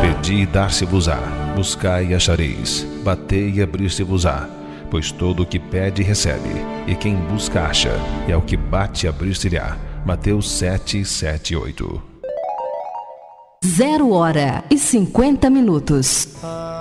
Pedi e dar-se-vos-á, buscai e achareis, batei e abrir-se-vos-á. Pois todo o que pede recebe, e quem busca acha, e ao que bate abrir-se-lhe-á. Mateus 7, 7, 8. 0h50.